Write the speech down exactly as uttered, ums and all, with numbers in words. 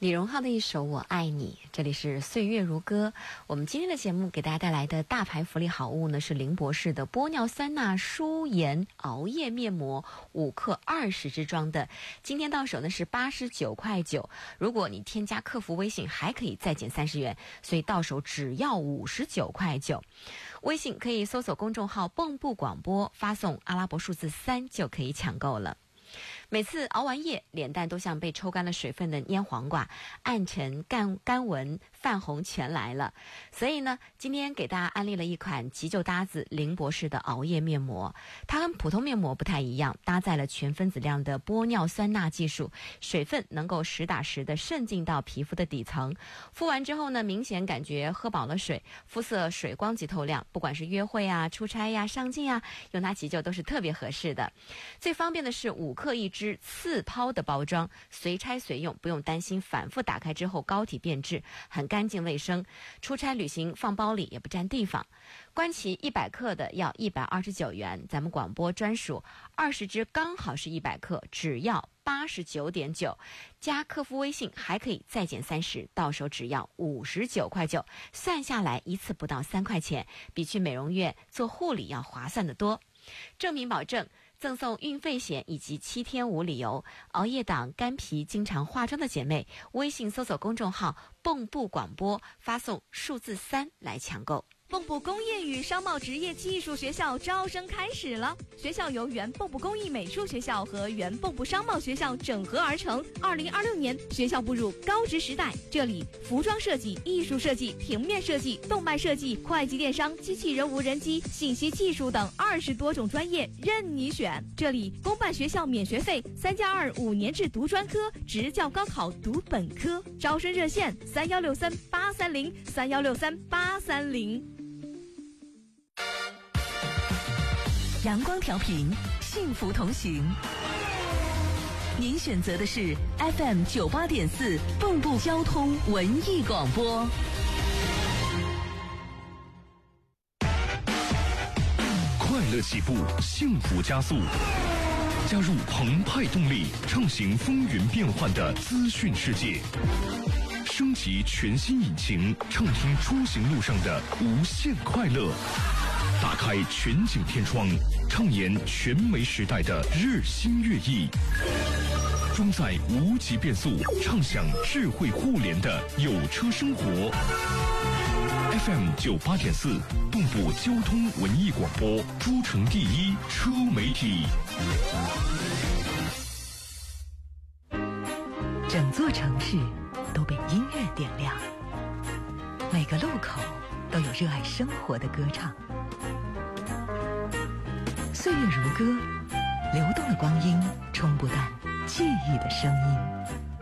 李荣浩的一首《我爱你》，这里是岁月如歌。我们今天的节目给大家带来的大牌福利好物呢，是林博士的玻尿酸钠舒颜熬夜面膜，五克二十支装的，今天到手呢是八十九块九。如果你添加客服微信，还可以再减三十元，所以到手只要五十九块九。微信可以搜索公众号“蚌埠广播”，发送阿拉伯数字三就可以抢购了。每次熬完夜，脸蛋都像被抽干了水分的蔫黄瓜，暗沉、干干纹、泛红全来了。所以呢，今天给大家安利了一款急救搭子林博士的熬夜面膜。它跟普通面膜不太一样，搭载了全分子量的玻尿酸钠技术，水分能够实打实的渗进到皮肤的底层。敷完之后呢，明显感觉喝饱了水，肤色水光及透亮，不管是约会啊、出差呀、上镜啊，用它急救都是特别合适的。最方便的是五克一支次抛的包装，随拆随用，不用担心反复打开之后膏体变质，很干净卫生。出差旅行放包里也不占地方。关其一百克的要一百二十九元，咱们广播专属二十支刚好是一百克，只要八十九点九，加客服微信还可以再减三十，到手只要五十九块九，算下来一次不到三块钱，比去美容院做护理要划算得多。正品保证，赠送运费险以及七天无理由。熬夜党、干皮、经常化妆的姐妹，微信搜索公众号“蚌埠广播”，发送数字三来抢购。 蚌埠工业与商贸职业技术学校招生开始了，学校由原蚌埠工艺美术学校和原蚌埠商贸学校整合而成。二零二六年，学校步入高职时代，这里服装设计、艺术设计、平面设计、动漫设计、会计电商、机器人无人机、信息技术等二十多种专业任你选。这里公办学校免学费，三加二五年制读专科，职教高考读本科。招生热线三幺六三八三零三幺六三八三零。 阳光调频，幸福同行。您选择的是 F M 九八点四蚌埠交通文艺广播。 快乐起步，幸福加速。加入澎湃动力，畅行风云变幻的资讯世界。升级全新引擎，畅听出行路上的无限快乐。打开全景天窗，畅言全媒时代的日新月异。装载无极变速，畅享智慧互联的有车生活。F M 九八点四，蚌埠交通文艺广播，诸城第一车媒体。 整座城市都被音乐点亮，每个路口都有热爱生活的歌唱。岁月如歌，流动的光阴冲不淡记忆的声音。